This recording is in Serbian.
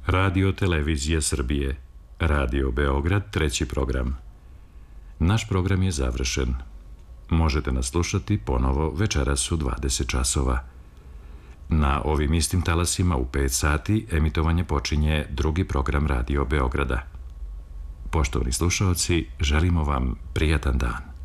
Radio Televizija Srbije, Radio Beograd, treći program. Naš program je završen. Možete nas slušati ponovo večeras u 20 časova. Na ovim istim talasima u 5 sati emitovanje počinje drugi program Radio Beograda. Poštovani slušaoci, želimo vam prijatan dan.